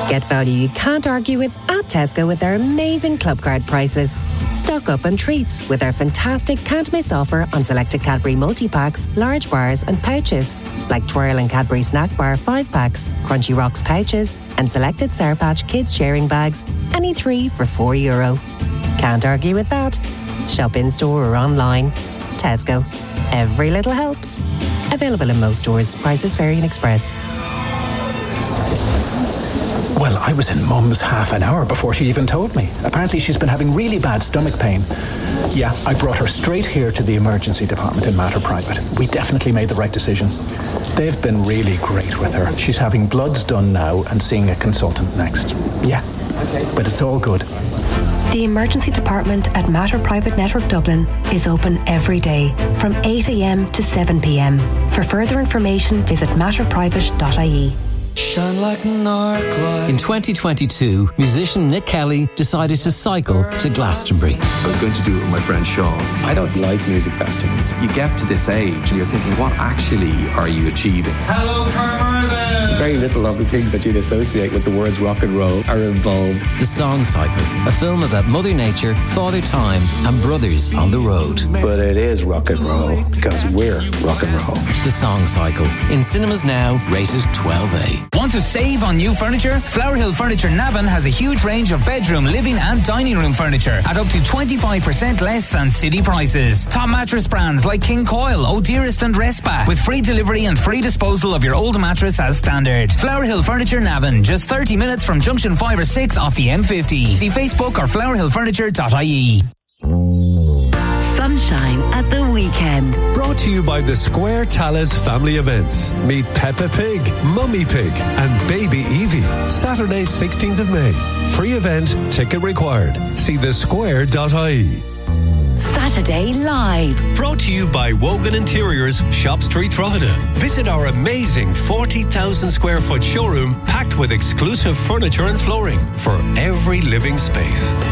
Get value you can't argue with at Tesco with their amazing club card prices. Stock up on treats with our fantastic can't miss offer on selected Cadbury multi-packs, large bars and pouches, like Twirl and Cadbury Snack Bar 5-packs, Crunchy Rocks pouches and selected Sour Patch Kids sharing bags, any 3 for €4. Can't argue with that. Shop in store or online. Tesco. Every little helps. Available in most stores. Prices vary in Express. Well, I was in Mum's half an hour before she even told me. Apparently she's been having really bad stomach pain. Yeah, I brought her straight here to the emergency department in Mater Private. We definitely made the right decision. They've been really great with her. She's having bloods done now and seeing a consultant next. Yeah, but it's all good. The emergency department at Mater Private Network Dublin is open every day from 8 a.m. to 7 p.m. For further information, visit matterprivate.ie. Shine like an arc light. In 2022, musician Nick Kelly decided to cycle to Glastonbury. I was going to do it with my friend Sean. I don't like music festivals. You get to this age and you're thinking, what actually are you achieving? Hello, Carmarthen! Very little of the things that you'd associate with the words rock and roll are involved. The Song Cycle, a film about Mother Nature, Father Time and brothers on the road. But it is rock and roll because we're rock and roll. The Song Cycle, in cinemas now, rated 12A. Want to save on new furniture? Flower Hill Furniture Navan has a huge range of bedroom, living and dining room furniture at up to 25% less than city prices. Top mattress brands like King Coil, O'Dearest and Restback with free delivery and free disposal of your old mattress as standard. Flower Hill Furniture Navan, just 30 minutes from junction 5 or 6 off the M50. See Facebook or flowerhillfurniture.ie. Sunshine at the weekend. Brought to you by the Square Talis Family Events. Meet Peppa Pig, Mummy Pig and Baby Evie. Saturday 16th of May. Free event, ticket required. See thesquare.ie. Saturday Live. Brought to you by Wogan Interiors, Shop Street, Drogheda. Visit our amazing 40,000 square foot showroom packed with exclusive furniture and flooring for every living space.